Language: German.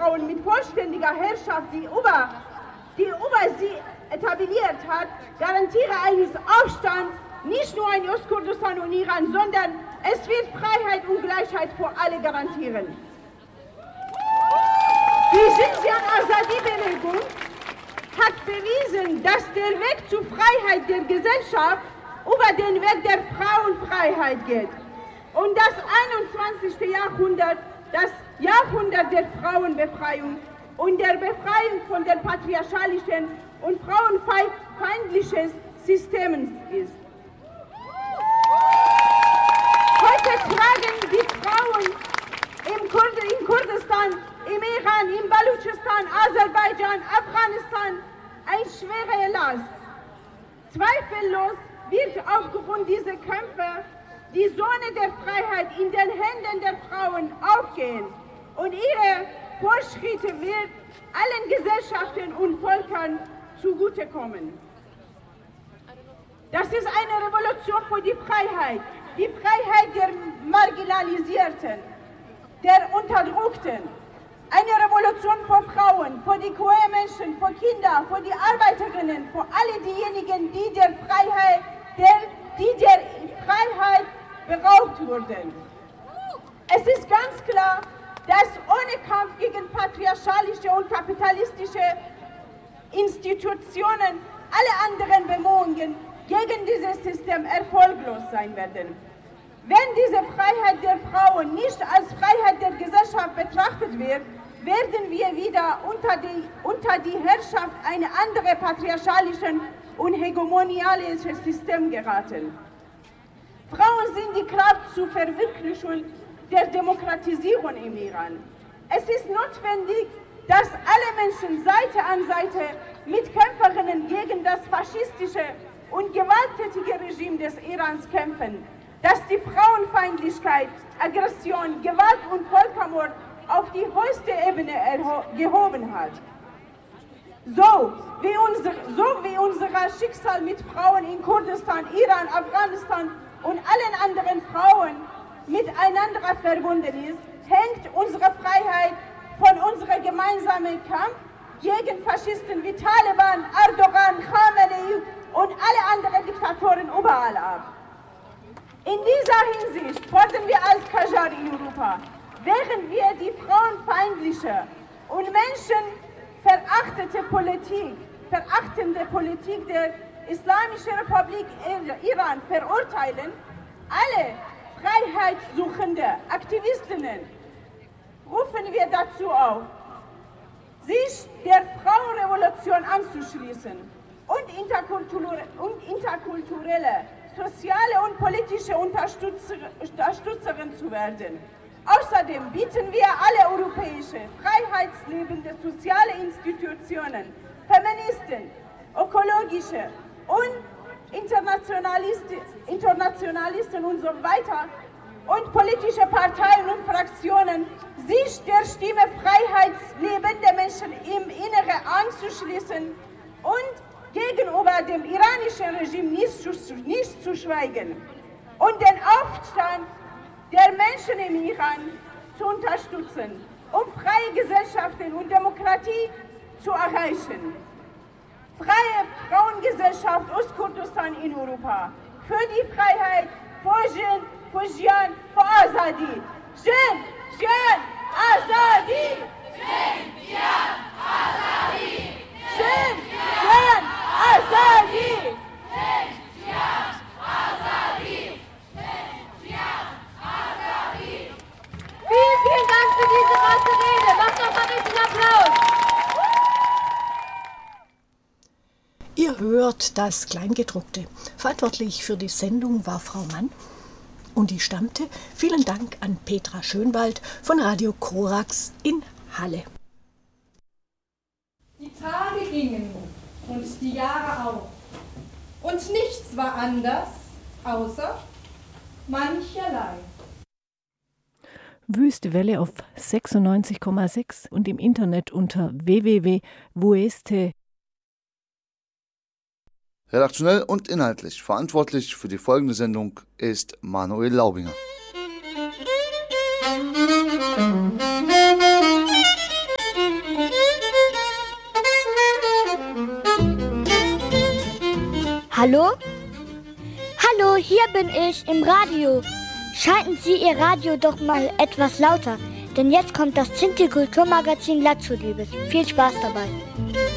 Frauen mit vollständiger Herrschaft, die über sie etabliert hat, garantiere eines Aufstands, nicht nur in Ostkurdistan und Iran, sondern es wird Freiheit und Gleichheit für alle garantieren. Die Xinjiang Azadi-Bewegung hat bewiesen, dass der Weg zur Freiheit der Gesellschaft über den Weg der Frauenfreiheit geht. Und das 21. Jahrhundert, das Jahrhundert der Frauenbefreiung und der Befreiung von den patriarchalischen und frauenfeindlichen Systemen ist. Heute tragen die Frauen in Kurdistan, im Iran, im Balutschistan, Aserbaidschan, Afghanistan eine schwere Last. Zweifellos wird aufgrund dieser Kämpfe die Sonne der Freiheit in den Händen der Frauen aufgehen und ihre Fortschritte wird allen Gesellschaften und Völkern zugutekommen. Das ist eine Revolution für die Freiheit der Marginalisierten, der Unterdrückten. Eine Revolution für Frauen, für die queer Menschen, für Kinder, für die Arbeiterinnen, für alle diejenigen, die der Freiheit beraubt wurden. Es ist ganz klar, dass ohne Kampf gegen patriarchalische und kapitalistische Institutionen alle anderen Bemühungen gegen dieses System erfolglos sein werden. Wenn diese Freiheit der Frauen nicht als Freiheit der Gesellschaft betrachtet wird, werden wir wieder unter die Herrschaft eines anderen patriarchalischen und hegemonialischen Systems geraten. Frauen sind die Kraft zur Verwirklichung der Demokratisierung im Iran. Es ist notwendig, dass alle Menschen Seite an Seite mit Kämpferinnen gegen das faschistische und gewalttätige Regime des Irans kämpfen, das die Frauenfeindlichkeit, Aggression, Gewalt und Völkermord auf die höchste Ebene gehoben hat. So wie unser Schicksal mit Frauen in Kurdistan, Iran, Afghanistan und allen anderen Frauen miteinander verbunden ist, hängt unsere Freiheit von unserem gemeinsamen Kampf gegen Faschisten wie Taliban, Erdogan, Khamenei und alle anderen Diktatoren überall ab. In dieser Hinsicht fordern wir als Qajar in Europa, während wir die frauenfeindliche und menschenverachtende Politik der Islamischen Republik Iran verurteilen, alle freiheitssuchende Aktivistinnen rufen wir dazu auf, sich der Frauenrevolution anzuschließen und interkulturelle, soziale und politische Unterstützerin zu werden. Außerdem bieten wir alle europäische, freiheitsliebende soziale Institutionen, Feministen, ökologische und Internationalisten und so weiter und politische Parteien und Fraktionen, sich der Stimme freiheitslebender Menschen im Inneren anzuschließen und gegenüber dem iranischen Regime nicht zu schweigen und den Aufstand der Menschen im Iran zu unterstützen, um freie Gesellschaften und Demokratie zu erreichen. Freie Frauengesellschaft Ostkurdistan in Europa. Für die Freiheit, für Jin, für Jian, für Azadi. Jin, Jian, Azadi! Jin, Jian, Azadi! Jin, Jian, Azadi! Jin, Jian, Azadi! Jin, Jian, Azadi! Vielen Dank für diese große Rede. Macht doch mal richtig Applaus. Ihr hört das Kleingedruckte. Verantwortlich für die Sendung war Frau Mann und die stammte. Vielen Dank an Petra Schönwald von Radio Korax in Halle. Die Tage gingen und die Jahre auch. Und nichts war anders, außer mancherlei. Wüste Welle auf 96,6 und im Internet unter www.wueste. Redaktionell und inhaltlich verantwortlich für die folgende Sendung ist Manuel Laubinger. Hallo? Hallo, hier bin ich im Radio. Schalten Sie Ihr Radio doch mal etwas lauter, denn jetzt kommt das Sinti Kulturmagazin Lazulibes. Viel Spaß dabei.